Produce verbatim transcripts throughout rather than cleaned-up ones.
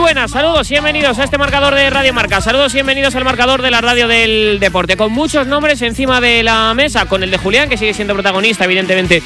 buenas, saludos y bienvenidos a este marcador de Radio Marca. Saludos y bienvenidos al marcador de la radio del deporte. Con muchos nombres encima de la mesa, con el de Julián, que sigue siendo protagonista, evidentemente,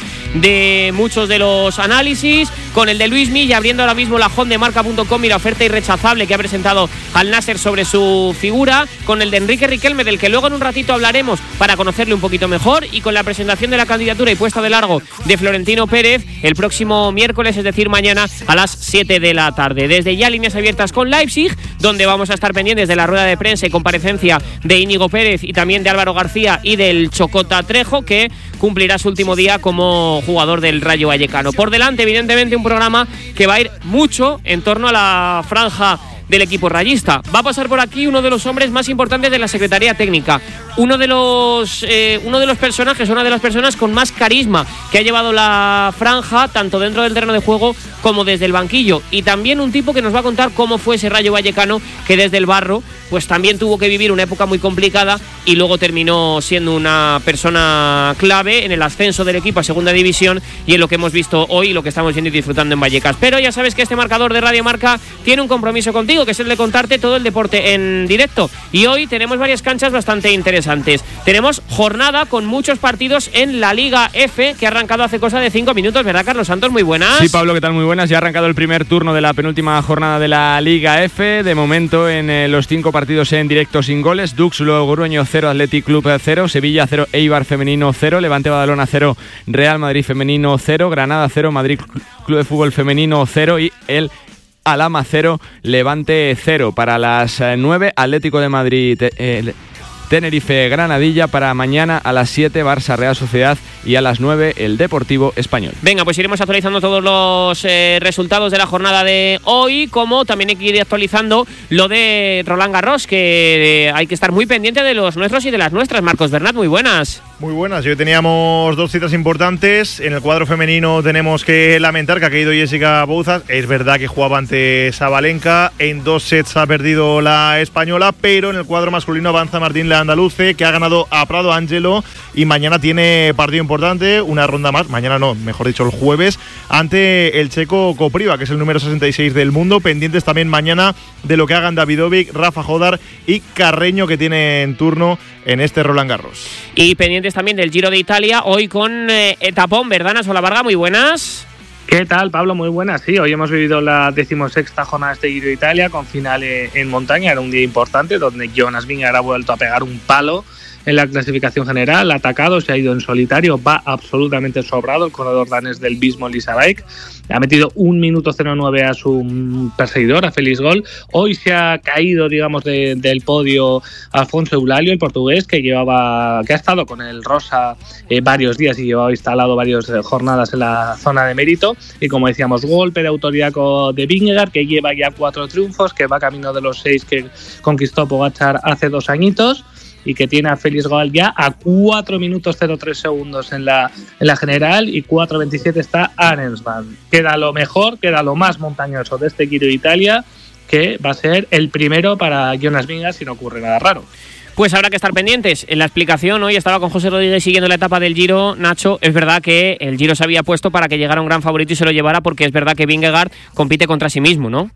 de muchos de los análisis, con el de Luis Milla, abriendo ahora mismo la home de marca punto com y la oferta irrechazable que ha presentado al Nasser sobre su figura, con el de Enrique Riquelme, del que luego en un ratito hablaremos para conocerle un poquito mejor, y con la presentación de la candidatura y puesta de largo de Florentino Pérez el próximo miércoles, es decir, mañana a las siete de la tarde. Desde ya líneas abiertas con Leipzig, donde vamos a estar pendientes de la rueda de prensa y comparecencia de Íñigo Pérez y también de Álvaro García y del Chocota Trejo, que cumplirá su último día como jugador del Rayo Vallecano. Por delante, evidentemente, un programa que va a ir mucho en torno a la franja del equipo rayista. Va a pasar por aquí uno de los hombres más importantes de la Secretaría Técnica, uno de los eh, uno de los personajes, una de las personas con más carisma que ha llevado la franja, tanto dentro del terreno de juego como desde el banquillo, y también un tipo que nos va a contar cómo fue ese Rayo Vallecano que desde el barro pues también tuvo que vivir una época muy complicada y luego terminó siendo una persona clave en el ascenso del equipo a segunda división y en lo que hemos visto hoy y lo que estamos viendo y disfrutando en Vallecas. Pero ya sabes que este marcador de Radio Marca tiene un compromiso contigo, que es el de contarte todo el deporte en directo, y hoy tenemos varias canchas bastante interesantes. Tenemos jornada con muchos partidos en la Liga F, que ha arrancado hace cosa de cinco minutos, ¿verdad, Carlos Santos? Muy buenas. Sí, Pablo, ¿qué tal? Muy buenas. Ya ha arrancado el primer turno de la penúltima jornada de la Liga F. De momento, en eh, los cinco partidos en directo sin goles: Dux Logroño cero, Athletic Club cero, Sevilla cero, Eibar Femenino cero, Levante Badalona cero, Real Madrid Femenino cero, Granada cero, Madrid Club de Fútbol Femenino cero y el Alhama cero, Levante cero. Para las nueve, Atlético de Madrid, eh, Tenerife Granadilla. Para mañana a las siete, Barça Real Sociedad, y a las nueve el Deportivo Español. Venga, pues iremos actualizando todos los eh, resultados de la jornada de hoy, como también hay que ir actualizando lo de Roland Garros, que eh, hay que estar muy pendiente de los nuestros y de las nuestras. Marcos Bernat, muy buenas. Muy buenas, hoy teníamos dos citas importantes. En el cuadro femenino tenemos que lamentar que ha caído Jessica Bouzas. Es verdad que jugaba ante Sabalenka, en dos sets ha perdido la española, pero en el cuadro masculino avanza Martín Landaluce, que ha ganado a Prado Angelo, y mañana tiene partido importante, una ronda más, mañana no, mejor dicho el jueves, ante el checo Kopriva, que es el número sesenta y seis del mundo. Pendientes también mañana de lo que hagan Davidovic, Rafa Jodar y Carreño, que tiene en turno en este Roland Garros. Y pendientes también del Giro de Italia, hoy con eh, etapón, ¿verdad, Naso Varga? Muy buenas. ¿Qué tal, Pablo? Muy buenas. Sí, hoy hemos vivido la decimosexta jornada de este Giro de Italia con final en montaña. Era un día importante donde Jonas Vingegaard ha vuelto a pegar un palo en la clasificación general, ha atacado, se ha ido en solitario, va absolutamente sobrado el corredor danés del Visma Lease. Ha metido un minuto cero nueve a su perseguidor, a Félix Gol. Hoy se ha caído, digamos, de, del podio Alfonso Eulalio, el portugués, que llevaba, que ha estado con el Rosa eh, varios días y llevaba instalado varias eh, jornadas en la zona de mérito. Y como decíamos, golpe de autoridad de Vingegaard, que lleva ya cuatro triunfos, que va camino de los seis que conquistó Pogačar hace dos añitos, y que tiene a Félix Gol ya a cuatro minutos cero tres segundos en la, en la general, y cuatro veintisiete está Arensman. Queda lo mejor, queda lo más montañoso de este Giro de Italia, que va a ser el primero para Jonas Vingegaard si no ocurre nada raro. Pues habrá que estar pendientes. En la explicación hoy estaba con José Rodríguez siguiendo la etapa del Giro. Nacho, es verdad que el Giro se había puesto para que llegara un gran favorito y se lo llevara, porque es verdad que Vingegaard compite contra sí mismo, ¿no?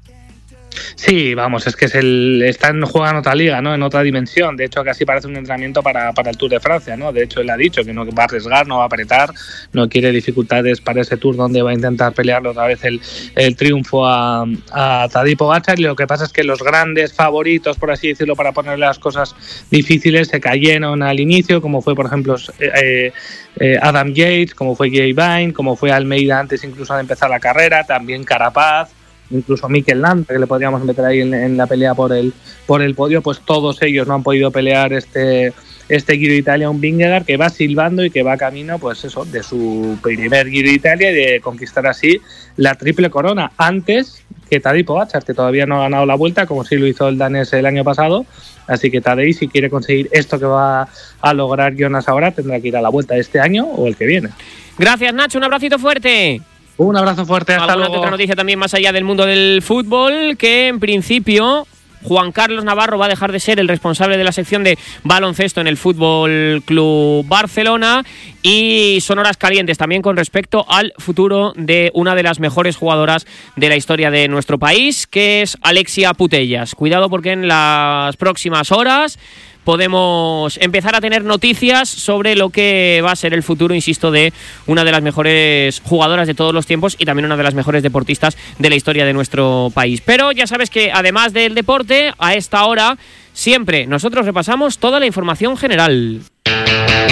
Sí, vamos, es que es el están jugando en otra liga, ¿no? En otra dimensión. De hecho, casi parece un entrenamiento para, para el Tour de Francia, ¿no? De hecho, él ha dicho que no va a arriesgar, no va a apretar, no quiere dificultades para ese Tour donde va a intentar pelearle otra vez el, el triunfo a, a Tadej Pogačar. Y lo que pasa es que los grandes favoritos, por así decirlo, para ponerle las cosas difíciles, se cayeron al inicio, como fue, por ejemplo, eh, eh, Adam Yates, como fue Jay Vine, como fue Almeida antes incluso de empezar la carrera, también Carapaz, incluso Mikel Landa, que le podríamos meter ahí en, en la pelea por el por el podio. Pues todos ellos no han podido pelear este este Giro de Italia. Un Vingegaard que va silbando y que va camino, pues eso, de su primer Giro de Italia y de conquistar así la triple corona, antes que Tadej Pogačar, que todavía no ha ganado la Vuelta, como sí lo hizo el danés el año pasado. Así que Tadej, si quiere conseguir esto que va a lograr Jonas ahora, tendrá que ir a la Vuelta este año o el que viene. Gracias, Nacho, un abracito fuerte. Un abrazo fuerte, hasta luego. Otra noticia también más allá del mundo del fútbol, que en principio Juan Carlos Navarro va a dejar de ser el responsable de la sección de baloncesto en el Fútbol Club Barcelona. Y son horas calientes también con respecto al futuro de una de las mejores jugadoras de la historia de nuestro país, que es Alexia Putellas. Cuidado, porque en las próximas horas podemos empezar a tener noticias sobre lo que va a ser el futuro, insisto, de una de las mejores jugadoras de todos los tiempos y también una de las mejores deportistas de la historia de nuestro país. Pero ya sabes que además del deporte, a esta hora siempre nosotros repasamos toda la información general.